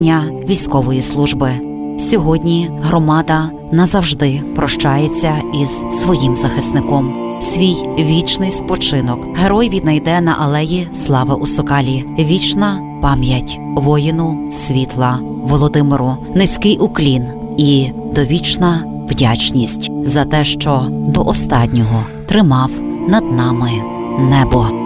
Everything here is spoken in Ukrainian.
Дня військової служби. Сьогодні громада назавжди прощається із своїм захисником. Свій вічний спочинок герой віднайде на алеї Слави у Сокалі. Вічна пам'ять воїну світла Володимиру, низький уклін і довічна вдячність за те, що до останнього тримав над нами небо.